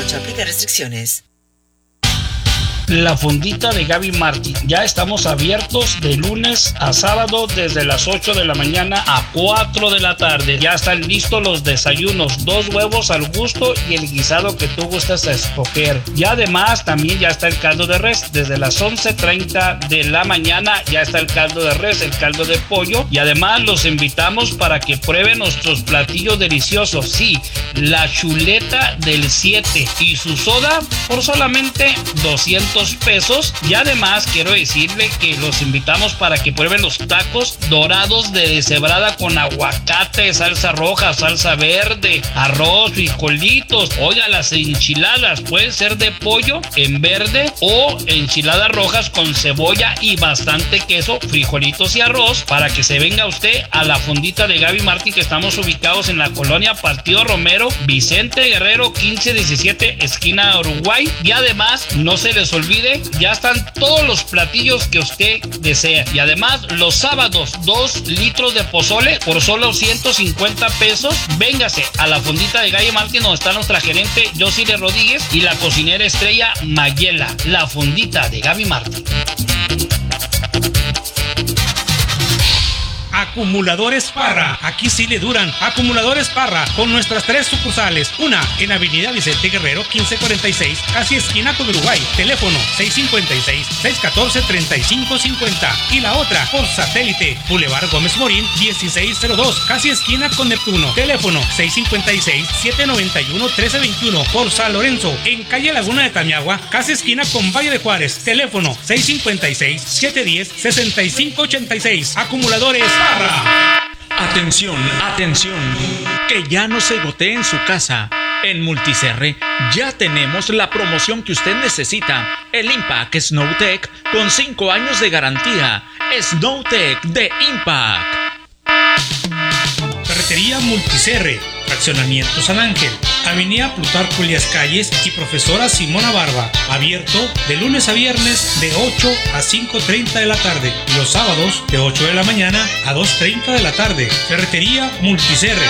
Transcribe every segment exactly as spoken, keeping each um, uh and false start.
dieciocho. Aplica restricciones. La Fondita de Gaby Martin. Ya estamos abiertos de lunes a sábado desde las ocho de la mañana a cuatro de la tarde. Ya están listos los desayunos, dos huevos al gusto y el guisado que tú gustas escoger. Y además también ya está el caldo de res. Desde las once treinta de la mañana ya está el caldo de res, el caldo de pollo. Y además los invitamos para que prueben nuestros platillos deliciosos. Sí, la chuleta del siete y su soda por solamente doscientos pesos. Y además quiero decirle que los invitamos para que prueben los tacos dorados de deshebrada con aguacate, salsa roja, salsa verde, arroz, frijolitos. Oiga, las enchiladas pueden ser de pollo en verde o enchiladas rojas con cebolla y bastante queso, frijolitos y arroz, para que se venga usted a la Fondita de Gaby Martin, que estamos ubicados en la colonia Partido Romero, Vicente Guerrero quince diecisiete, esquina Uruguay. Y además no se les olvide, ya están todos los platillos que usted desea. Y además los sábados, dos litros de pozole por solo ciento cincuenta pesos. Véngase a la Fondita de Gaby Martin, donde está nuestra gerente Josile Rodríguez y la cocinera estrella Mayela. La Fondita de Gaby Martin. Acumuladores Parra, aquí sí le duran. Acumuladores Parra, con nuestras tres sucursales. Una en Avenida Vicente Guerrero quince cuarenta y seis, casi esquina con Uruguay. Teléfono seis cinco seis, seis uno cuatro, tres cinco cinco cero. Y la otra por satélite, Boulevard Gómez Morín dieciséis cero dos, casi esquina con Neptuno. Teléfono seis cinco seis, siete nueve uno, uno tres dos uno. Por San Lorenzo, en calle Laguna de Tamiagua, casi esquina con Valle de Juárez. Teléfono seis cinco seis, siete uno cero, seis cinco ocho seis. Acumuladores Parra. Atención, atención, que ya no se gotee en su casa. En Multicerre ya tenemos la promoción que usted necesita. El Impact Snowtech con cinco años de garantía. Snowtech de Impact. Ferretería Multicerre, Fraccionamiento San Ángel, Avenida Plutarco Elías Calles y Profesora Simona Barba. Abierto de lunes a viernes de ocho a cinco treinta de la tarde. Y los sábados de ocho de la mañana a dos treinta de la tarde. Ferretería Multicerre.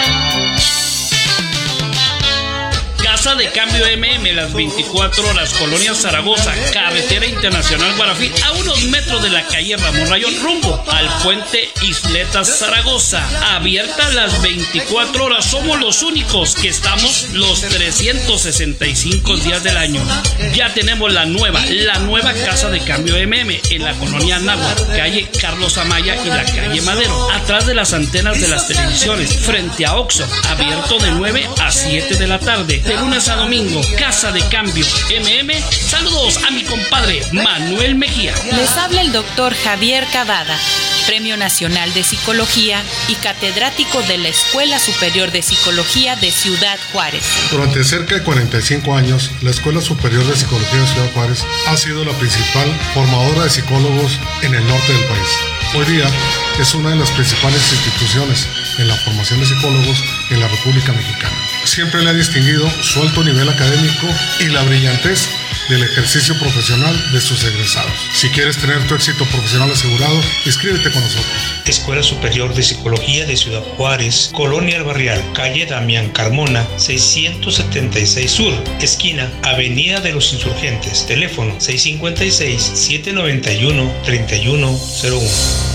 Casa de Cambio M M, las veinticuatro horas, Colonia Zaragoza, Carretera Internacional Guarafí, a unos metros de la calle Ramón Rayón, rumbo al puente Isletas Zaragoza. Abierta las veinticuatro horas, somos los únicos que estamos los trescientos sesenta y cinco días del año. Ya tenemos la nueva, la nueva Casa de Cambio M M en la colonia Anáhuac, calle Carlos Amaya y la calle Madero, atrás de las antenas de las televisiones, frente a Oxxo. Abierto de nueve a siete de la tarde. De lunes a domingo, Casa de Cambio M M. Saludos a mi compadre Manuel Mejía. Les habla el doctor Javier Cavada, Premio Nacional de Psicología y catedrático de la Escuela Superior de Psicología de Ciudad Juárez. Durante cerca de cuarenta y cinco años, la Escuela Superior de Psicología de Ciudad Juárez ha sido la principal formadora de psicólogos en el norte del país. Hoy día es una de las principales instituciones en la formación de psicólogos en la República Mexicana. Siempre le ha distinguido su alto nivel académico y la brillantez del ejercicio profesional de sus egresados. Si quieres tener tu éxito profesional asegurado, inscríbete con nosotros. Escuela Superior de Psicología de Ciudad Juárez, Colonia El Barrial, calle Damián Carmona, seiscientos setenta y seis Sur, esquina Avenida de los Insurgentes. Teléfono seis cinco seis, siete nueve uno, tres uno cero uno.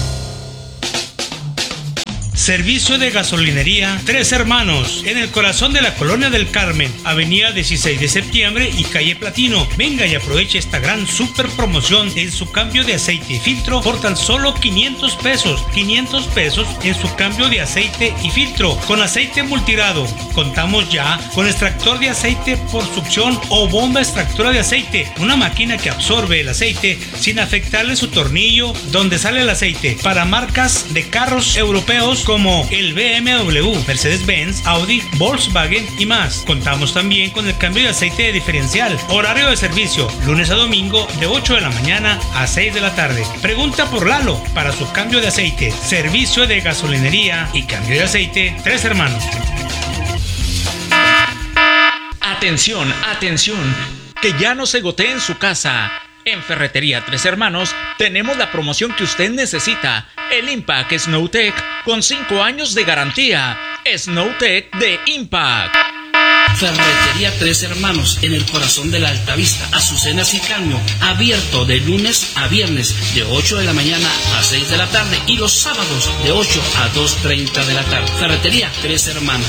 Servicio de gasolinería Tres Hermanos, en el corazón de la Colonia del Carmen, Avenida dieciséis de septiembre y calle Platino. Venga y aproveche esta gran super promoción en su cambio de aceite y filtro por tan solo quinientos pesos. quinientos pesos en su cambio de aceite y filtro con aceite multigrado. Contamos ya con extractor de aceite por succión o bomba extractora de aceite, una máquina que absorbe el aceite sin afectarle su tornillo donde sale el aceite, para marcas de carros europeos como el B M W, Mercedes-Benz, Audi, Volkswagen y más. Contamos también con el cambio de aceite de diferencial. Horario de servicio, lunes a domingo de ocho de la mañana a seis de la tarde. Pregunta por Lalo para su cambio de aceite. Servicio de gasolinería y cambio de aceite Tres Hermanos. Atención, atención, que ya no se gotee en su casa. En Ferretería Tres Hermanos tenemos la promoción que usted necesita. El Impact Snowtech con cinco años de garantía. Snowtech de Impact. Ferretería Tres Hermanos, en el corazón de la Altavista, Azucenas y Caño, abierto de lunes a viernes de ocho de la mañana a seis de la tarde y los sábados de ocho a dos treinta de la tarde. Ferretería Tres Hermanos.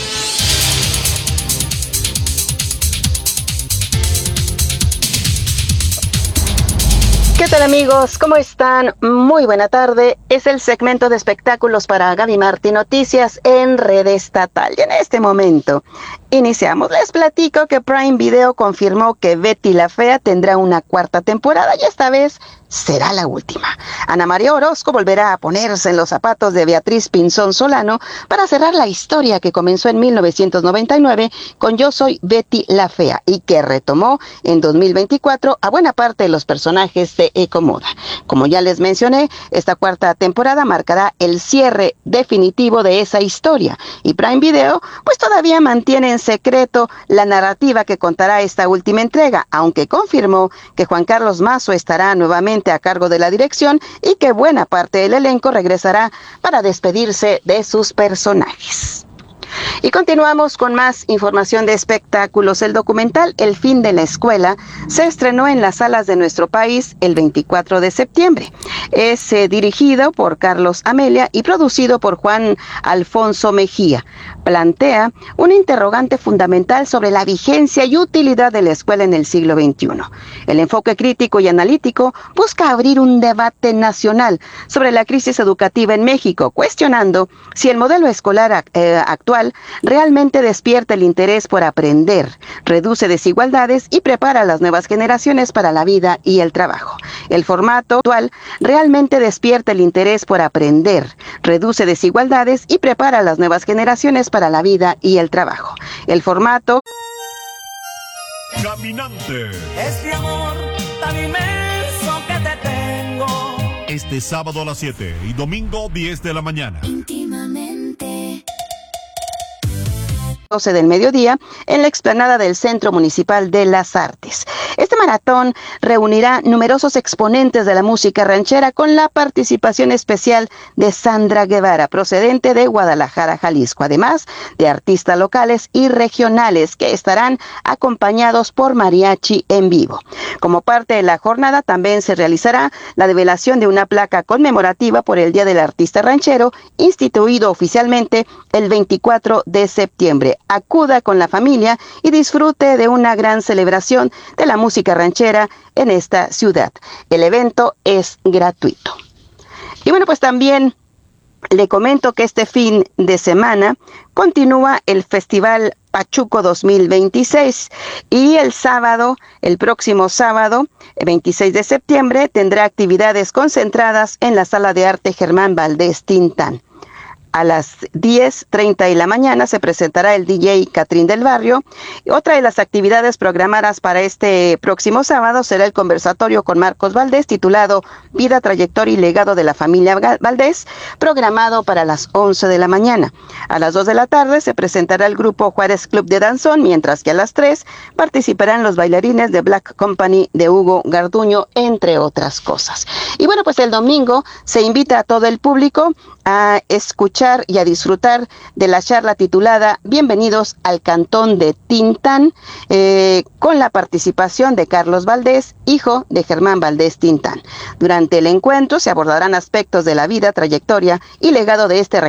¿Qué tal, amigos? ¿Cómo están? Muy buena tarde. Es el segmento de espectáculos para Gaby Martín Noticias en Red Estatal. Y en este momento iniciamos. Les platico que Prime Video confirmó que Betty la Fea tendrá una cuarta temporada y esta vez será la última. Ana María Orozco volverá a ponerse en los zapatos de Beatriz Pinzón Solano para cerrar la historia que comenzó en mil novecientos noventa y nueve con Yo Soy Betty la Fea y que retomó en dos mil veinticuatro a buena parte de los personajes de Ecomoda. Como ya les mencioné, esta cuarta temporada marcará el cierre definitivo de esa historia y Prime Video pues todavía mantiene en secreto la narrativa que contará esta última entrega, aunque confirmó que Juan Carlos Mazo estará nuevamente a cargo de la dirección y que buena parte del elenco regresará para despedirse de sus personajes. Y continuamos con más información de espectáculos. El documental El fin de la escuela se estrenó en las salas de nuestro país el veinticuatro de septiembre. Es eh, dirigido por Carlos Amelia y producido por Juan Alfonso Mejía. Plantea un interrogante fundamental sobre la vigencia y utilidad de la escuela en el siglo veintiuno. El enfoque crítico y analítico busca abrir un debate nacional sobre la crisis educativa en México, cuestionando si el modelo escolar eh, actual realmente despierta el interés por aprender, reduce desigualdades y prepara a las nuevas generaciones para la vida y el trabajo. El formato actual realmente despierta el interés por aprender, reduce desigualdades y prepara a las nuevas generaciones para la vida y el trabajo. El formato Caminante. Este amor tan inmenso que te tengo. Este sábado a las siete y domingo diez de la mañana. Íntimamente. doce del mediodía en la explanada del Centro Municipal de las Artes. Este maratón reunirá numerosos exponentes de la música ranchera con la participación especial de Sandra Guevara, procedente de Guadalajara, Jalisco, además de artistas locales y regionales que estarán acompañados por mariachi en vivo. Como parte de la jornada también se realizará la develación de una placa conmemorativa por el Día del Artista Ranchero, instituido oficialmente el veinticuatro de septiembre. Acuda con la familia y disfrute de una gran celebración de la música ranchera en esta ciudad. El evento es gratuito. Y bueno, pues también le comento que este fin de semana continúa el Festival Pachuco dos mil veintiséis y el sábado, el próximo sábado, veintiséis de septiembre, tendrá actividades concentradas en la Sala de Arte Germán Valdés Tintán. A las diez treinta de la mañana se presentará el D J Catrín del Barrio. Otra de las actividades programadas para este próximo sábado será el conversatorio con Marcos Valdés, titulado Vida, Trayectoria y Legado de la Familia Valdés, programado para las once de la mañana. A las dos de la tarde se presentará el grupo Juárez Club de Danzón, mientras que a las tres participarán los bailarines de Black Company de Hugo Garduño, entre otras cosas. Y bueno, pues el domingo se invita a todo el público a escuchar y a disfrutar de la charla titulada Bienvenidos al Cantón de Tintán, eh, con la participación de Carlos Valdés, hijo de Germán Valdés Tintán. Durante el encuentro se abordarán aspectos de la vida, trayectoria y legado de este